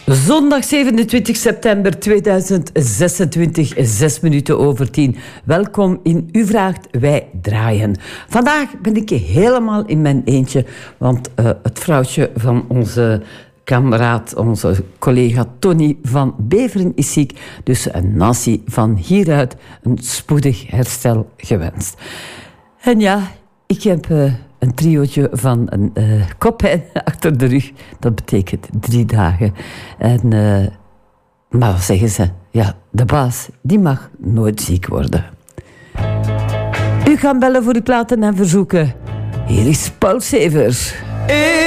Zondag 27 september 2026, 6 minuten over 10. Welkom in U Vraagt, Wij Draaien. Vandaag ben ik helemaal in mijn eentje, want het vrouwtje van onze kameraad, onze collega Tony van Beveren is ziek. Dus Nancy van hieruit een spoedig herstel gewenst. En ja, ik heb een triootje van een koppijn achter de rug. Dat betekent 3 dagen. En, maar wat zeggen ze? Ja, de baas, die mag nooit ziek worden. U gaat bellen voor uw platen en verzoeken. Hier is Paul Severs.